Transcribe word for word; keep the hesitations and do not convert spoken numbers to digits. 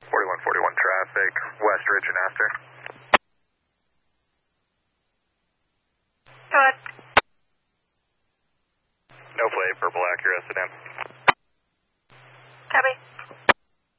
forty-one forty-one traffic, West Ridge and Astor. Go ahead. No plate, purple Acura sedan. Copy.